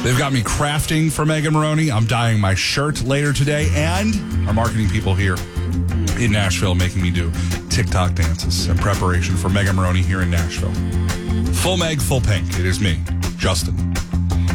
They've got me crafting for Mega Maroney. I'm dyeing my shirt later today. And our marketing people here in Nashville making me do TikTok dances in preparation for Mega Maroney here in Nashville. Full Meg, full pink. It is me, Justin.